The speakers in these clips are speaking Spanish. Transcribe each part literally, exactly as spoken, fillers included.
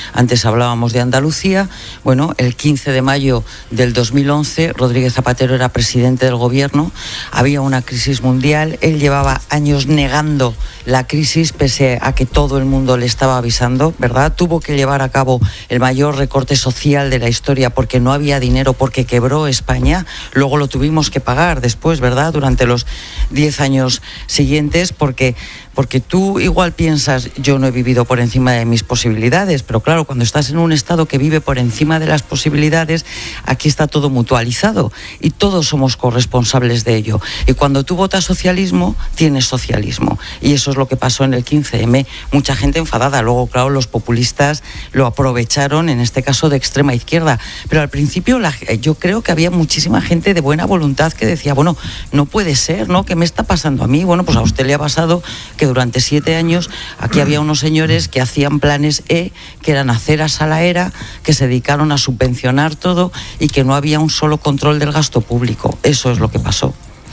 Antes hablábamos de Andalucía. Bueno, el quince de mayo del dos mil once, Rodríguez Zapatero era presidente del gobierno, había una crisis mundial, él llevaba años negando la crisis pese a que todo el mundo le estaba avisando, ¿verdad? Tuvo que llevar a cabo el mayor recorte social de la historia porque no había dinero, porque quebró España. Luego lo tuvimos que pagar después, ¿verdad? Durante los diez años siguientes, porque porque tú igual piensas, yo no he vivido por encima de mis posibilidades, pero claro, cuando estás en un Estado que vive por encima de las posibilidades, aquí está todo mutualizado y todos somos corresponsables de ello. Y cuando tú votas socialismo, tienes socialismo. Y eso es lo que pasó en el quince eme. Mucha gente enfadada. Luego, claro, los populistas lo aprovecharon, en este caso de extrema izquierda. Pero al principio la, yo creo que había muchísima gente de buena voluntad que decía, bueno, no puede ser, ¿no? ¿Qué me está pasando a mí? Bueno, pues a usted le ha pasado que durante siete años aquí había unos señores que hacían planes E, que eran aceras a la era, que se dedicaron a subvencionar todo y que no había un solo control del gasto público. Eso es lo que pasó.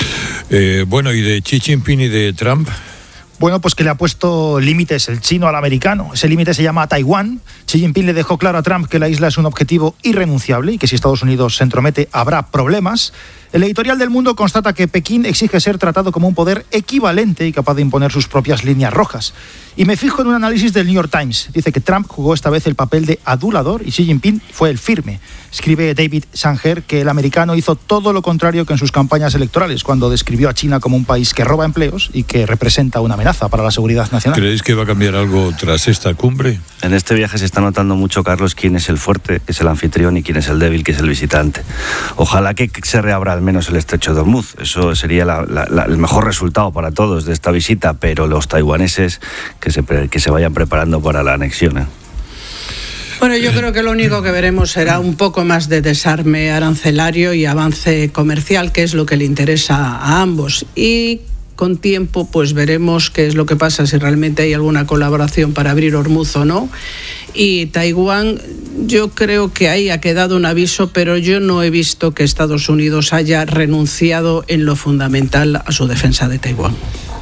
Eh, bueno, ¿y de Xi Jinping y de Trump? Bueno, pues que le ha puesto límites el chino al americano. Ese límite se llama Taiwán. Xi Jinping le dejó claro a Trump que la isla es un objetivo irrenunciable y que si Estados Unidos se entromete habrá problemas. El editorial del Mundo constata que Pekín exige ser tratado como un poder equivalente y capaz de imponer sus propias líneas rojas. Y me fijo en un análisis del New York Times. Dice que Trump jugó esta vez el papel de adulador y Xi Jinping fue el firme. Escribe David Sanger que el americano hizo todo lo contrario que en sus campañas electorales, cuando describió a China como un país que roba empleos y que representa una amenaza para la seguridad nacional. ¿Creéis que va a cambiar algo tras esta cumbre? En este viaje se está notando mucho, Carlos, quién es el fuerte, que es el anfitrión, y quién es el débil, que es el visitante. Ojalá que se reabra al menos el estrecho de Hormuz. Eso sería la, la, la, el mejor resultado para todos de esta visita, pero los taiwaneses que se, que se vayan preparando para la anexión, ¿eh? Bueno, yo creo que lo único que veremos será un poco más de desarme arancelario y avance comercial, que es lo que le interesa a ambos. Y con tiempo pues veremos qué es lo que pasa, si realmente hay alguna colaboración para abrir Hormuz o no. Y Taiwán, yo creo que ahí ha quedado un aviso, pero yo no he visto que Estados Unidos haya renunciado en lo fundamental a su defensa de Taiwán.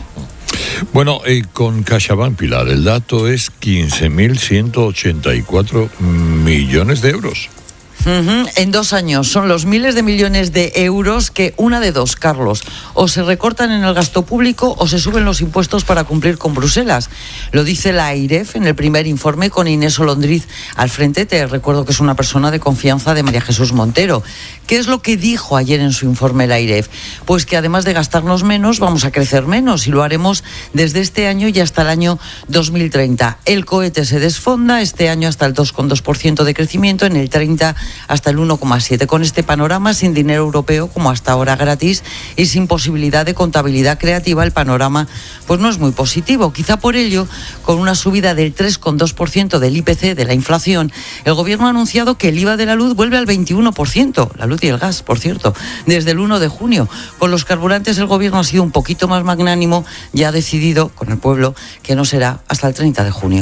Bueno, eh, con CaixaBank, Pilar, el dato es quince mil ciento ochenta y cuatro millones de euros. Uh-huh. En dos años son los miles de millones de euros que, una de dos, Carlos, o se recortan en el gasto público o se suben los impuestos para cumplir con Bruselas. Lo dice la AIREF en el primer informe, con Inés Olondriz al frente. Te recuerdo que es una persona de confianza de María Jesús Montero. ¿Qué es lo que dijo ayer en su informe la AIREF? Pues que además de gastarnos menos, vamos a crecer menos, y lo haremos desde este año y hasta el año dos mil treinta. El cohete se desfonda este año hasta el dos coma dos por ciento de crecimiento, en el treinta hasta el uno coma siete. Con este panorama, sin dinero europeo, como hasta ahora gratis, y sin posibilidad de contabilidad creativa, el panorama pues no es muy positivo. Quizá por ello, con una subida del tres coma dos por ciento del I P C, de la inflación, el gobierno ha anunciado que el I V A de la luz vuelve al veintiuno por ciento, la luz y el gas, por cierto, desde el uno de junio. Con los carburantes el gobierno ha sido un poquito más magnánimo y ha decidido, con el pueblo, que no será hasta el treinta de junio.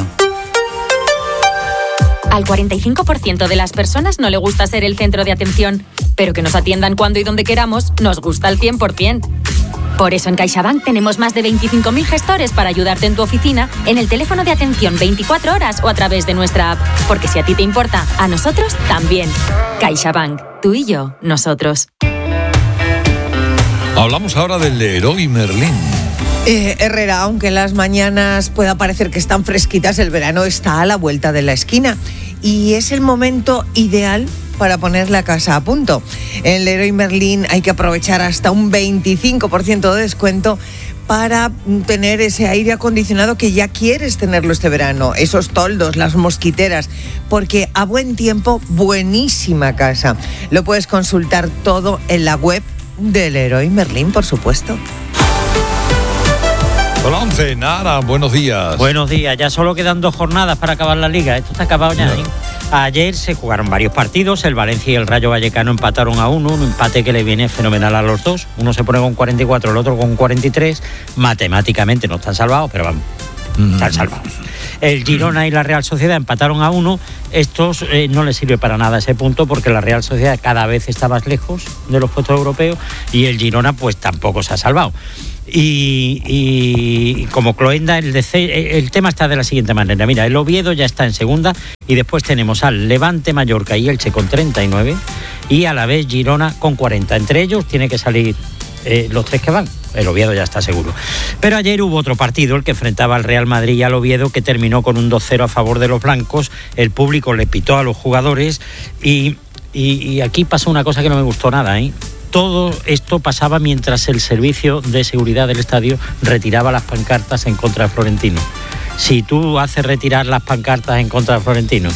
Al cuarenta y cinco por ciento de las personas no le gusta ser el centro de atención, pero que nos atiendan cuando y donde queramos nos gusta al cien por ciento. Por eso en CaixaBank tenemos más de veinticinco mil gestores para ayudarte en tu oficina, en el teléfono de atención veinticuatro horas o a través de nuestra app. Porque si a ti te importa, a nosotros también. CaixaBank, tú y yo, nosotros. Hablamos ahora del Leroy Merlin. Eh, Herrera, aunque en las mañanas pueda parecer que están fresquitas, el verano está a la vuelta de la esquina y es el momento ideal para poner la casa a punto. En Leroy Merlin hay que aprovechar hasta un veinticinco por ciento de descuento para tener ese aire acondicionado que ya quieres tenerlo este verano, esos toldos, las mosquiteras, porque a buen tiempo, buenísima casa. Lo puedes consultar todo en la web de Leroy Merlin, por supuesto. Hola, once, Nara, buenos días. Buenos días, ya solo quedan dos jornadas para acabar la liga, esto está acabado ya, ¿eh? Ayer se jugaron varios partidos, el Valencia y el Rayo Vallecano empataron a uno, un empate que le viene fenomenal a los dos. Uno se pone con cuarenta y cuatro, el otro con cuarenta y tres. Matemáticamente no están salvados, pero vamos, mm. están salvados. El Girona y la Real Sociedad empataron a uno. Estos eh, no les sirve para nada ese punto, porque la Real Sociedad cada vez está más lejos de los puestos europeos y el Girona pues tampoco se ha salvado. Y, y como Cloenda, el, de, el tema está de la siguiente manera. Mira, el Oviedo ya está en segunda y después tenemos al Levante, Mallorca y Elche con treinta y nueve y a la vez Girona con cuarenta. Entre ellos tiene que salir eh, los tres que van. El Oviedo ya está seguro. Pero ayer hubo otro partido, el que enfrentaba al Real Madrid y al Oviedo, que terminó con un dos cero a favor de los blancos. El público le pitó a los jugadores y, y, y aquí pasó una cosa que no me gustó nada, ¿eh? Todo esto pasaba mientras el servicio de seguridad del estadio retiraba las pancartas en contra de Florentino. Si tú haces retirar las pancartas en contra de Florentino,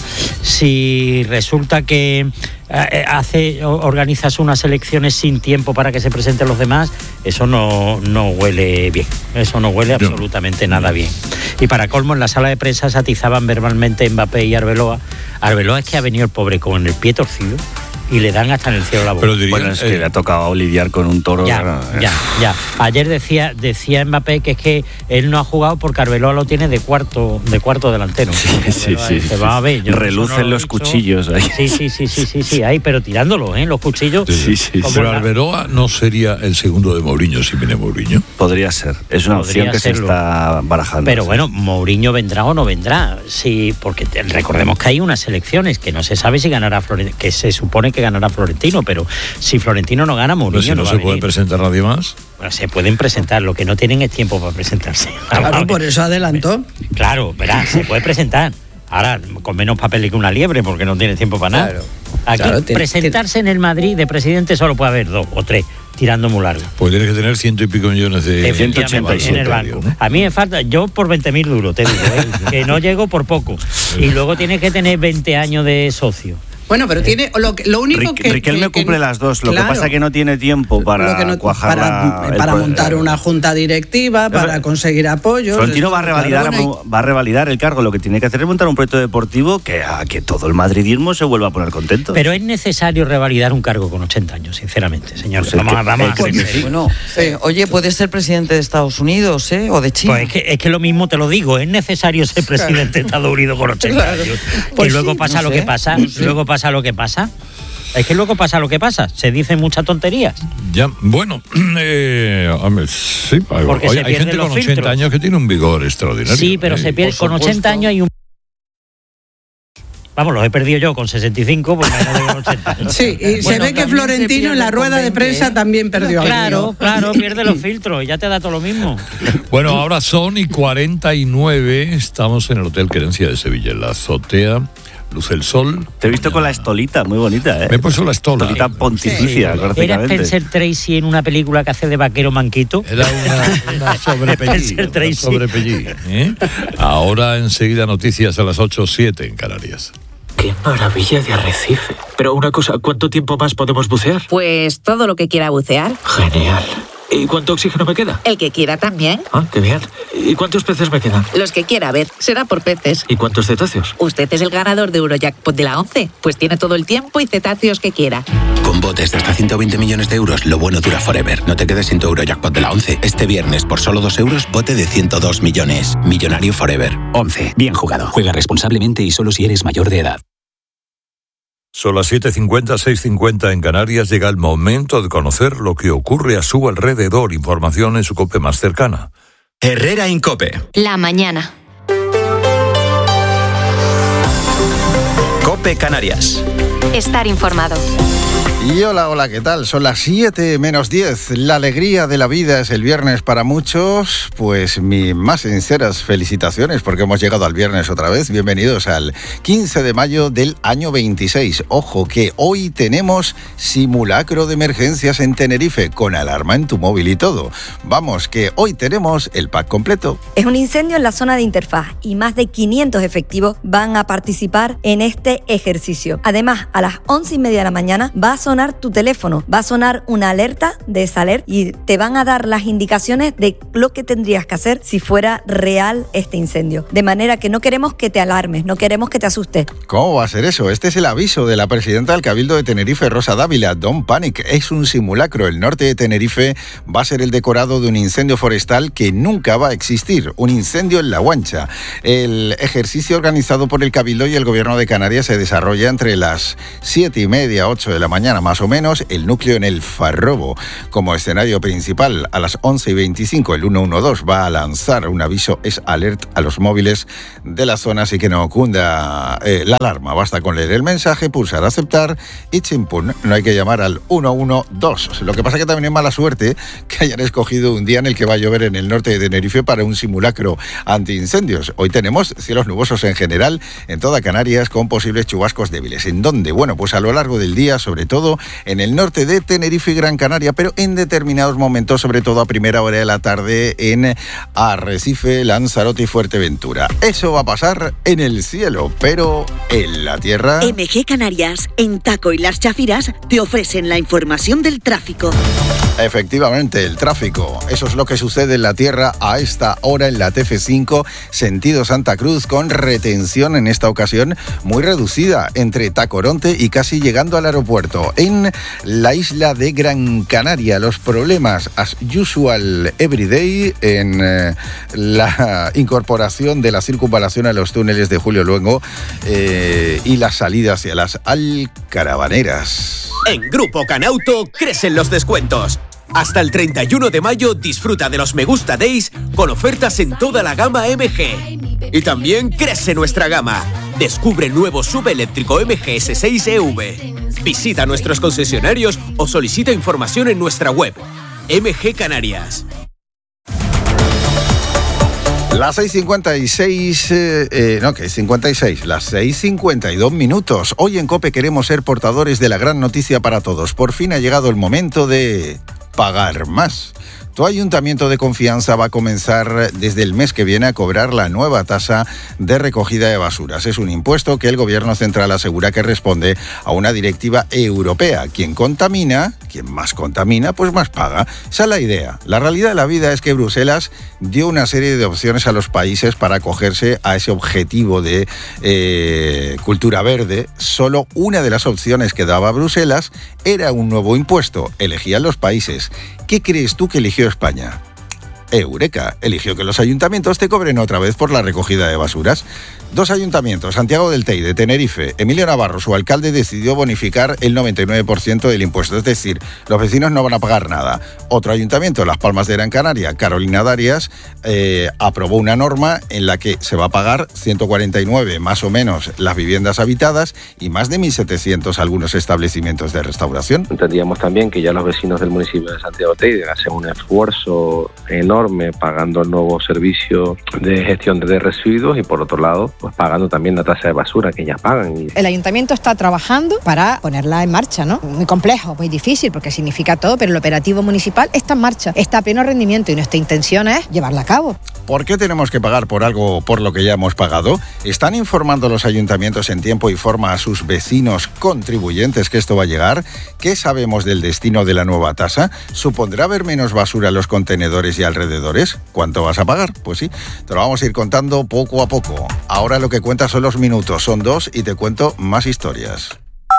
si resulta que eh, hace, organizas unas elecciones sin tiempo para que se presenten los demás, eso no, no huele bien, eso no huele absolutamente nada bien. Y para colmo, en la sala de prensa se atizaban verbalmente Mbappé y Arbeloa. Arbeloa es que ha venido el pobre con el pie torcido y le dan hasta en el cielo la boca. Pero diría, bueno, es que eh, le ha tocado lidiar con un toro. Ya, ¿no? ya, ya. Ayer decía, decía Mbappé que es que él no ha jugado porque Arbeloa lo tiene de cuarto, de cuarto delantero. Sí, sí, sí. Dice, va a ver, yo relucen no los dicho. Cuchillos ahí. Sí, sí, sí, sí, sí, sí, ahí, pero tirándolo, ¿eh? Los cuchillos. Sí, sí, sí. Pero la... Arbeloa no sería el segundo de Mourinho si viene Mourinho. Podría ser. Es una Podría opción que serlo. Se está barajando. Pero sí. bueno, Mourinho vendrá o no vendrá. Sí, porque te, recordemos que hay unas elecciones que no se sabe si ganará Florentino, que se supone que ganará Florentino. Pero si Florentino no gana, Mourinho si no, no se va puede a presentar nadie más. Bueno, se pueden presentar, lo que no tienen es tiempo para presentarse. Claro, por eso adelantó. Claro, verá, se puede presentar. Ahora, con menos papel que una liebre, porque no tiene tiempo para nada. Claro. Aquí, claro, tiene, presentarse tiene... en el Madrid de presidente solo puede haber dos o tres, tirando muy largo. Pues tienes que tener ciento y pico millones de... ciento ochenta y siete en el banco. ¿No? A mí me falta, yo por veinte mil duros, te digo, ¿eh? Que no llego por poco. Y luego tienes que tener veinte años de socio. Bueno, pero tiene lo, lo único Rick, que... Riquelme que, cumple que, las dos, lo claro, que pasa es que no tiene tiempo para no, cuajar para, la, para el, montar una junta directiva, para Pero, conseguir apoyos. Florentino va a revalidar claro, va a revalidar el cargo, lo que tiene que hacer es montar un proyecto deportivo que a que todo el madridismo se vuelva a poner contento. Pero es necesario revalidar un cargo con ochenta años, sinceramente, señor. Pues vamos, que, vamos a pues, sí. Bueno, eh, oye, puede ser presidente de Estados Unidos, ¿eh? O de China. Pues es que, es que lo mismo te lo digo, es necesario ser presidente de Estados Unidos con ochenta claro. años. Pues y luego sí, pasa no lo sé. que pasa, no sé. luego pasa lo que pasa. Es que luego pasa lo que pasa, se dicen muchas tonterías. Ya, bueno, eh, sí, Porque hay, se hay gente con ochenta filtros. años que tiene un vigor extraordinario. Sí, pero eh, se pierde, con ochenta años hay un... Vamos, los he perdido yo con sesenta y cinco, pues me con ochenta. Sí, y bueno, se ve que Florentino en la rueda de prensa ¿eh? también perdió. Claro, claro, pierde los filtros y ya te da todo lo mismo. Bueno, ahora son y cuarenta y nueve, estamos en el Hotel Querencia de Sevilla, en la azotea. Luce el sol. Te he visto mañana. Con la estolita, muy bonita, ¿eh? Me he puesto la estola. Estolita pontificia, sí. Era Spencer Tracy en una película que hace de vaquero manquito. Era una, una sobrepellí. Una sobrepellí, ¿eh? Ahora enseguida noticias a las ocho siete en Canarias. ¡Qué maravilla de arrecife! Pero una cosa, ¿cuánto tiempo más podemos bucear? Pues todo lo que quiera bucear. Genial. ¿Y cuánto oxígeno me queda? El que quiera también. Ah, qué bien. ¿Y cuántos peces me quedan? Los que quiera, a ver, será por peces. ¿Y cuántos cetáceos? Usted es el ganador de Eurojackpot de la once, pues tiene todo el tiempo y cetáceos que quiera. Con botes de hasta ciento veinte millones de euros, lo bueno dura forever. No te quedes sin tu Eurojackpot de la once. Este viernes, por solo dos euros, bote de ciento dos millones. Millonario forever. once. Bien jugado. Juega responsablemente y solo si eres mayor de edad. Son las siete cincuenta, seis cincuenta en Canarias. Llega el momento de conocer lo que ocurre a su alrededor. Información en su COPE más cercana. Herrera Incope. La mañana. COPE Canarias. Estar informado. Y hola, hola, ¿qué tal? Son las siete menos diez. La alegría de la vida es el viernes para muchos. Pues mis más sinceras felicitaciones porque hemos llegado al viernes otra vez. Bienvenidos al quince de mayo del año veintiséis. Ojo que hoy tenemos simulacro de emergencias en Tenerife con alarma en tu móvil y todo. Vamos, que hoy tenemos el pack completo. Es un incendio en la zona de interfaz y más de quinientos efectivos van a participar en este ejercicio. Además, a las once y media de la mañana va a sonar tu teléfono, va a sonar una alerta de esa alerta y te van a dar las indicaciones de lo que tendrías que hacer si fuera real este incendio. De manera que no queremos que te alarmes, no queremos que te asustes. ¿Cómo va a ser eso? Este es el aviso de la presidenta del Cabildo de Tenerife, Rosa Dávila. Don't panic, es un simulacro. El norte de Tenerife va a ser el decorado de un incendio forestal que nunca va a existir, un incendio en La Guancha. El ejercicio organizado por el Cabildo y el Gobierno de Canarias se desarrolla entre las siete y media, ocho de la mañana mañana más o menos, el núcleo en el Farrobo como escenario principal. A las once y veinticinco el ciento doce va a lanzar un aviso es alert a los móviles de la zona, así que no cunda eh, la alarma. Basta con leer el mensaje, pulsar aceptar y chimpún, no hay que llamar al ciento doce. Lo que pasa que también es mala suerte que hayan escogido un día en el que va a llover en el norte de Tenerife para un simulacro antiincendios. Hoy tenemos cielos nubosos en general en toda Canarias con posibles chubascos débiles. ¿En dónde? Bueno, pues a lo largo del día, sobre todo en el norte de Tenerife y Gran Canaria, pero en determinados momentos, sobre todo a primera hora de la tarde en Arrecife, Lanzarote y Fuerteventura. Eso va a pasar en el cielo, pero en la tierra... M G Canarias, en Taco y Las Chafiras, te ofrecen la información del tráfico. Efectivamente, el tráfico. Eso es lo que sucede en la tierra a esta hora en la T F cinco, sentido Santa Cruz, con retención en esta ocasión muy reducida entre Tacoronte y casi llegando al aeropuerto. En la isla de Gran Canaria, los problemas as usual everyday en eh, la incorporación de la circunvalación a los túneles de Julio Luengo eh, y la salida hacia las Alcarabaneras. En Grupo Canauto crecen los descuentos. Hasta el treinta y uno de mayo disfruta de los Me Gusta Days con ofertas en toda la gama M G. Y también crece nuestra gama. Descubre el nuevo S U V eléctrico M G S seis E V. Visita nuestros concesionarios o solicita información en nuestra web. M G Canarias. Las seis cincuenta y seis, eh, eh, no, que es cincuenta y seis, las seis cincuenta y dos minutos. Hoy en COPE queremos ser portadores de la gran noticia para todos. Por fin ha llegado el momento de pagar más. Tu ayuntamiento de confianza va a comenzar desde el mes que viene a cobrar la nueva tasa de recogida de basuras. Es un impuesto que el gobierno central asegura que responde a una directiva europea. Quien contamina, quien más contamina, pues más paga. Esa es la idea. La realidad de la vida es que Bruselas dio una serie de opciones a los países para acogerse a ese objetivo de eh, cultura verde. Solo una de las opciones que daba Bruselas era un nuevo impuesto. Elegían los países. ¿Qué crees tú que eligió España? Eureka, eligió que los ayuntamientos te cobren otra vez por la recogida de basuras. Dos ayuntamientos, Santiago del Teide, Tenerife. Emilio Navarro, su alcalde, decidió bonificar el noventa y nueve por ciento del impuesto, es decir, los vecinos no van a pagar nada. Otro ayuntamiento, Las Palmas de Gran Canaria, Carolina Darias, eh, aprobó una norma en la que se va a pagar ciento cuarenta y nueve más o menos las viviendas habitadas y más de mil setecientos algunos establecimientos de restauración. Entendíamos también que ya los vecinos del municipio de Santiago del Teide hacen un esfuerzo enorme pagando el nuevo servicio de gestión de residuos y por otro lado pues pagando también la tasa de basura que ya pagan. El ayuntamiento está trabajando para ponerla en marcha, ¿no? Muy complejo, muy difícil porque significa todo, pero el operativo municipal está en marcha, está a pleno rendimiento y nuestra intención es llevarla a cabo. ¿Por qué tenemos que pagar por algo por lo que ya hemos pagado? ¿Están informando los ayuntamientos en tiempo y forma a sus vecinos contribuyentes que esto va a llegar? ¿Qué sabemos del destino de la nueva tasa? ¿Supondrá haber menos basura en los contenedores y alrededores? ¿Cuánto vas a pagar? Pues sí, te lo vamos a ir contando poco a poco. Ahora lo que cuenta son los minutos, son dos y te cuento más historias.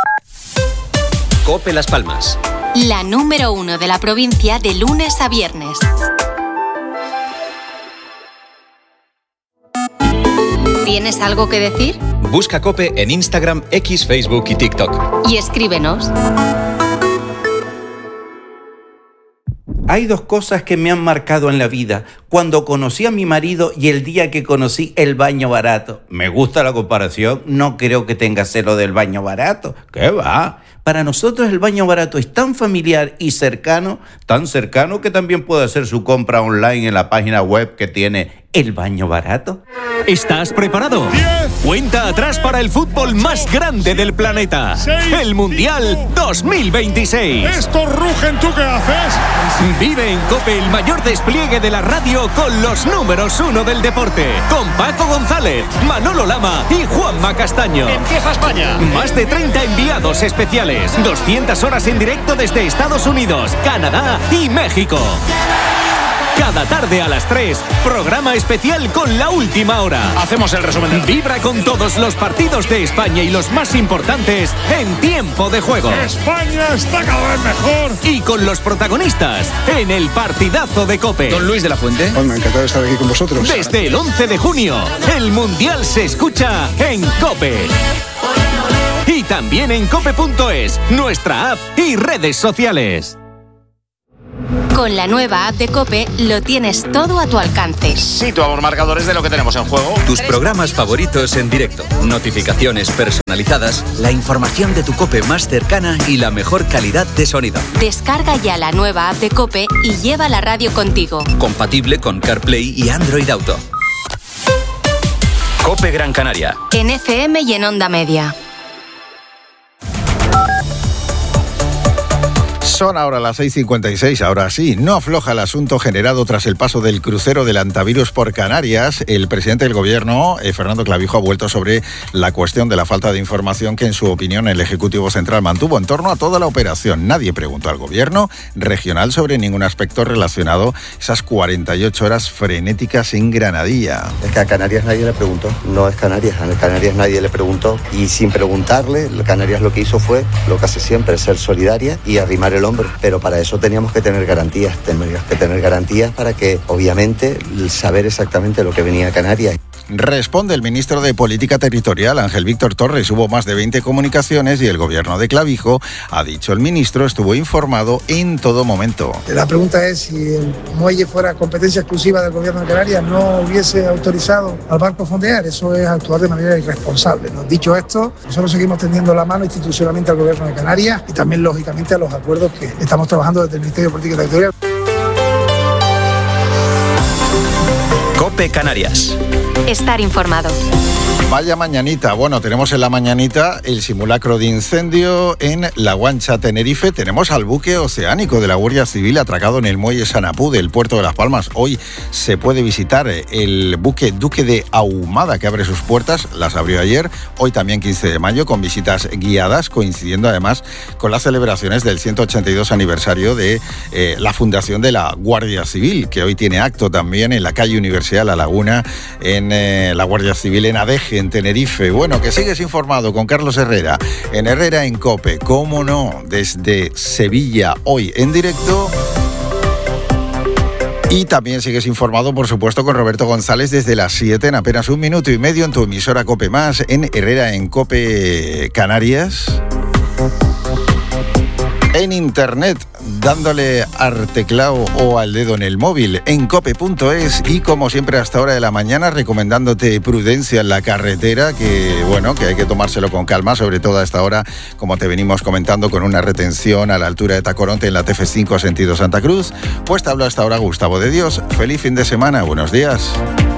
COPE Las Palmas. La número uno de la provincia de lunes a viernes. ¿Tienes algo que decir? Busca COPE en Instagram, X, Facebook y TikTok. Y escríbenos. Hay dos cosas que me han marcado en la vida. Cuando conocí a mi marido y el día que conocí el baño barato. ¿Me gusta la comparación? No creo que tenga celo del baño barato. ¿Qué va? Para nosotros el baño barato es tan familiar y cercano, tan cercano que también puede hacer su compra online en la página web que tiene El Baño Barato. ¿Estás preparado? diez, Cuenta atrás para el fútbol más grande del planeta. seis, el Mundial cinco, dos mil veintiséis. Estos rugen, ¿tú qué haces? Vive en COPE el mayor despliegue de la radio con los números uno del deporte. Con Paco González, Manolo Lama y Juanma Castaño. Empieza España. Más de treinta enviados especiales. doscientas horas en directo desde Estados Unidos, Canadá y México. Cada tarde a las tres, programa especial con La Última Hora. Hacemos el resumen. Vibra con todos los partidos de España y los más importantes en tiempo de juego. España está cada vez mejor. Y con los protagonistas en el partidazo de COPE. Don Luis de la Fuente. Oh, me ha encantado estar aquí con vosotros. Desde el once de junio, el Mundial se escucha en COPE. Y y también en cope punto es, nuestra app y redes sociales. Con la nueva app de COPE lo tienes todo a tu alcance. Situamos marcadores de lo que tenemos en juego. Tus programas favoritos en directo, notificaciones personalizadas, la información de tu COPE más cercana y la mejor calidad de sonido. Descarga ya la nueva app de COPE y lleva la radio contigo. Compatible con CarPlay y Android Auto. COPE Gran Canaria. En F M y en Onda Media. Son ahora las seis cincuenta y seis, ahora sí, no afloja el asunto generado tras el paso del crucero del antivirus por Canarias. El presidente del gobierno, eh, Fernando Clavijo, ha vuelto sobre la cuestión de la falta de información que, en su opinión, el Ejecutivo Central mantuvo en torno a toda la operación. Nadie preguntó al gobierno regional sobre ningún aspecto relacionado a esas cuarenta y ocho horas frenéticas en Granadilla. Es que a Canarias nadie le preguntó, no es Canarias, a Canarias nadie le preguntó y sin preguntarle, Canarias lo que hizo fue lo que hace siempre, ser solidaria y arrimar el hombro. Pero para eso teníamos que tener garantías, teníamos que tener garantías para que, obviamente, saber exactamente lo que venía a Canarias. Responde el ministro de Política Territorial, Ángel Víctor Torres. Hubo más de veinte comunicaciones y el gobierno de Clavijo, ha dicho el ministro, estuvo informado en todo momento. La pregunta es si el muelle fuera competencia exclusiva del gobierno de Canarias, no hubiese autorizado al barco fondear. Eso es actuar de manera irresponsable, ¿no? Dicho esto, nosotros seguimos tendiendo la mano institucionalmente al gobierno de Canarias y también, lógicamente, a los acuerdos que estamos trabajando desde el Ministerio de Política Territorial. COPE Canarias. Estar informado. Vaya mañanita. Bueno, tenemos en la mañanita el simulacro de incendio en La Guancha, Tenerife. Tenemos al buque oceánico de la Guardia Civil atracado en el muelle Sanapú del puerto de Las Palmas. Hoy se puede visitar el buque Duque de Ahumada, que abre sus puertas. Las abrió ayer, hoy también quince de mayo, con visitas guiadas, coincidiendo además con las celebraciones del ciento ochenta y dos aniversario de eh, la fundación de la Guardia Civil, que hoy tiene acto también en la calle Universidad La Laguna, en eh, la Guardia Civil en Adeje, en Tenerife. Bueno, que sigues informado con Carlos Herrera, en Herrera en COPE, cómo no, desde Sevilla, hoy en directo. Y también sigues informado, por supuesto, con Roberto González desde las siete, en apenas un minuto y medio, en tu emisora COPE Más, en Herrera en COPE Canarias. En internet, dándole al teclado o al dedo en el móvil, en cope punto es, y como siempre a esta hora de la mañana recomendándote prudencia en la carretera, que bueno, que hay que tomárselo con calma, sobre todo a esta hora, como te venimos comentando, con una retención a la altura de Tacoronte en la T F cinco sentido Santa Cruz. Pues te hablo a esta hora Gustavo de Dios. Feliz fin de semana, buenos días.